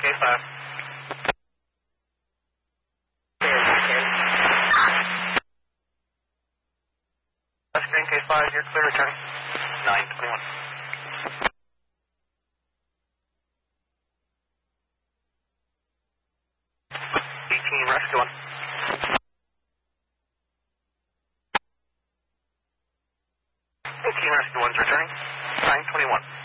K5. Screen K5, you're clear, returning. 921. 18, rescue 1. 18, rescue 1's returning. 921.